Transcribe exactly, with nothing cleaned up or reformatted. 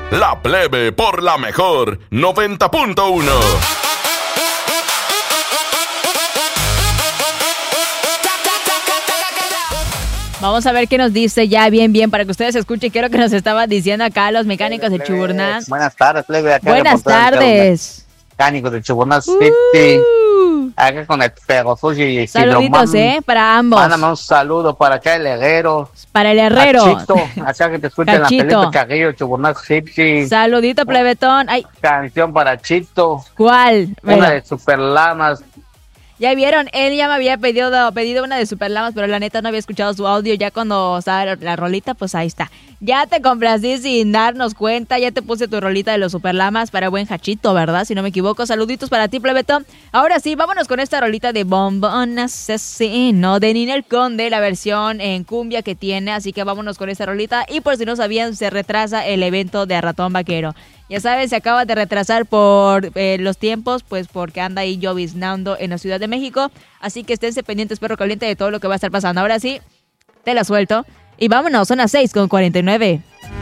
La Plebe por la mejor noventa punto uno. Vamos a ver qué nos dice ya bien, bien, para que ustedes escuchen. Quiero que nos estaban diciendo acá los mecánicos de Chuburná. Buenas tardes, plebe. Acá Buenas tardes. Mecánicos de Chuburná Uh. City. Acá con el perro sushi y Saluditos, eh, para ambos. Mándame un saludo para acá el herrero. Para el herrero. Cachito, acá que te escuchen la Cachito. pelota Carrillo, Chuburná City. Saludito, plebetón. Ay, Canción para Chito. ¿cuál? Una Bueno, de Super Lamas. ya vieron, él ya me había pedido, pedido una de Super Lamas, pero la neta no había escuchado su audio. Ya cuando estaba la rolita, pues ahí está. Ya te complací sin darnos cuenta. Ya te puse tu rolita de los Super Lamas para buen Hachito, ¿verdad? Si no me equivoco. Saluditos para ti, plebetón. Ahora sí, vámonos con esta rolita de Bombón Asesino de Ninel Conde, la versión en cumbia que tiene. Así que vámonos con esta rolita. Y por si no sabían, se retrasa el evento de Ratón Vaquero. Ya sabes, se acaba de retrasar por eh, los tiempos, pues porque anda ahí lloviznando en la Ciudad de México. Así que esténse pendientes, perro caliente, de todo lo que va a estar pasando. Ahora sí, te la suelto. Y vámonos, son las seis con cuarenta y nueve.